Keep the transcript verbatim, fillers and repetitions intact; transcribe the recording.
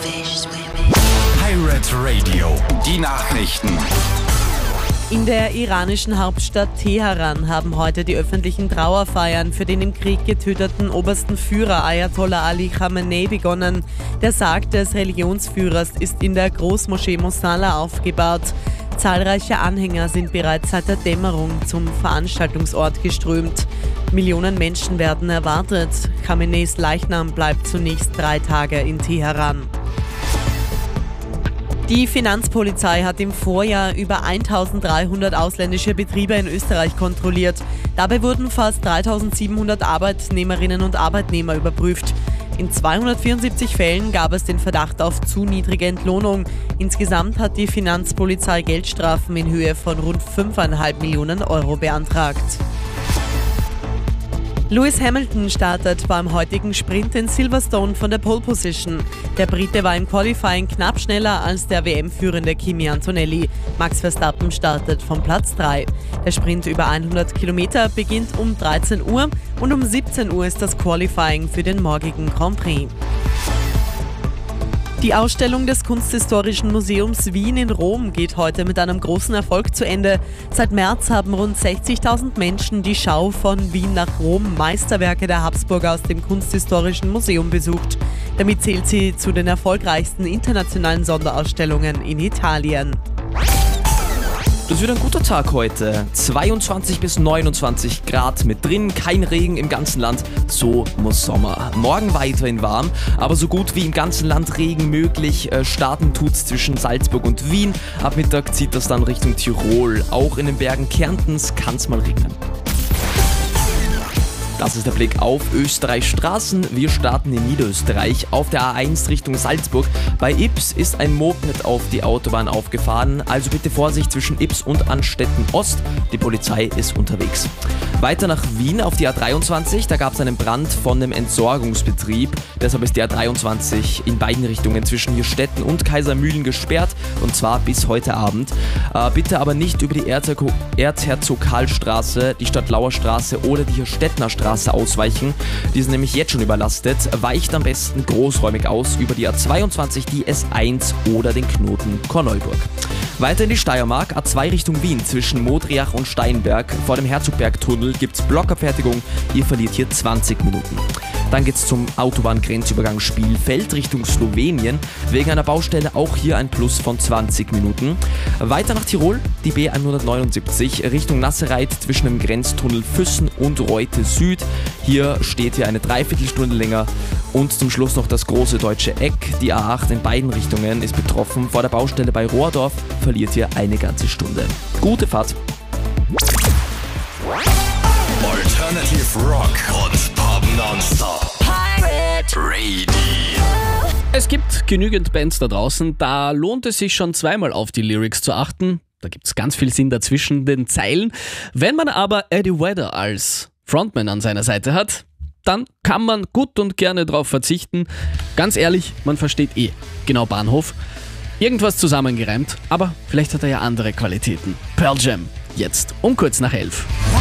Pirate Radio, die Nachrichten. In der iranischen Hauptstadt Teheran haben heute die öffentlichen Trauerfeiern für den im Krieg getöteten obersten Führer Ayatollah Ali Khamenei begonnen. Der Sarg des Religionsführers ist in der Großmoschee Mosalla aufgebaut. Zahlreiche Anhänger sind bereits seit der Dämmerung zum Veranstaltungsort geströmt. Millionen Menschen werden erwartet. Khameneis Leichnam bleibt zunächst drei Tage in Teheran. Die Finanzpolizei hat im Vorjahr über eintausenddreihundert ausländische Betriebe in Österreich kontrolliert. Dabei wurden fast dreitausendsiebenhundert Arbeitnehmerinnen und Arbeitnehmer überprüft. In zweihundertvierundsiebzig Fällen gab es den Verdacht auf zu niedrige Entlohnung. Insgesamt hat die Finanzpolizei Geldstrafen in Höhe von rund fünfeinhalb Millionen Euro beantragt. Lewis Hamilton startet beim heutigen Sprint in Silverstone von der Pole Position. Der Brite war im Qualifying knapp schneller als der W M-führende Kimi Antonelli. Max Verstappen startet von Platz drei. Der Sprint über hundert Kilometer beginnt um dreizehn Uhr und um siebzehn Uhr ist das Qualifying für den morgigen Grand Prix. Die Ausstellung des Kunsthistorischen Museums Wien in Rom geht heute mit einem großen Erfolg zu Ende. Seit März haben rund sechzigtausend Menschen die Schau von Wien nach Rom, Meisterwerke der Habsburger aus dem Kunsthistorischen Museum besucht. Damit zählt sie zu den erfolgreichsten internationalen Sonderausstellungen in Italien. Das wird ein guter Tag heute. zweiundzwanzig bis neunundzwanzig Grad mit drin, kein Regen im ganzen Land. So muss Sommer. Morgen weiterhin warm, aber so gut wie im ganzen Land Regen möglich. Starten tut's zwischen Salzburg und Wien. Ab Mittag zieht das dann Richtung Tirol. Auch in den Bergen Kärntens kann's mal regnen. Das ist der Blick auf Österreichs Straßen. Wir starten in Niederösterreich auf der A eins Richtung Salzburg. Bei Ybbs ist ein Moped auf die Autobahn aufgefahren, also bitte Vorsicht zwischen Ybbs und Anstetten Ost. Die Polizei ist unterwegs. Weiter nach Wien auf die A dreiundzwanzig, da gab es einen Brand von dem Entsorgungsbetrieb. Deshalb ist die A dreiundzwanzig in beiden Richtungen zwischen Hirstetten und Kaisermühlen gesperrt, und zwar bis heute Abend. Äh, bitte aber nicht über die Erzherzo- Erzherzogalstraße, die Stadtlauer Straße oder die Hirstettener Straße ausweichen. Die sind nämlich jetzt schon überlastet. Weicht am besten großräumig aus über die A zweiundzwanzig, die S eins oder den Knoten Korneuburg. Weiter in die Steiermark, A zwei Richtung Wien zwischen Modriach und Steinberg. Vor dem Herzogbergtunnel gibt es Blockabfertigung. Ihr verliert hier zwanzig Minuten. Dann geht es zum Autobahngrenzübergang Spielfeld Richtung Slowenien. Wegen einer Baustelle auch hier ein Plus von zwanzig Minuten. Weiter nach Tirol, die B hundertneunundsiebzig Richtung Nassereit zwischen dem Grenztunnel Füssen und Reute Süd. Hier steht hier eine Dreiviertelstunde länger. Und zum Schluss noch das große deutsche Eck. Die A acht in beiden Richtungen ist betroffen. Vor der Baustelle bei Rohrdorf verliert hier eine ganze Stunde. Gute Fahrt. Alternative Rock und Pop Nonstop. Pirate Radio. Es gibt genügend Bands da draußen, da lohnt es sich schon zweimal auf die Lyrics zu achten. Da gibt es ganz viel Sinn dazwischen den Zeilen. Wenn man aber Eddie Vedder als Frontman an seiner Seite hat, dann kann man gut und gerne drauf verzichten. Ganz ehrlich, man versteht eh genau Bahnhof. Irgendwas zusammengereimt, aber vielleicht hat er ja andere Qualitäten. Pearl Jam, jetzt um kurz nach elf.